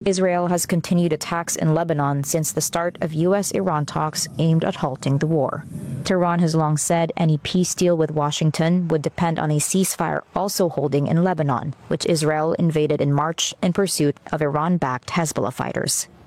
Israel has continued attacks in Lebanon since the start of U.S.-Iran talks aimed at halting the war. Tehran has long said any peace deal with Washington would depend on a ceasefire also holding in Lebanon, which Israel invaded in March in pursuit of Iran-backed Hezbollah fighters.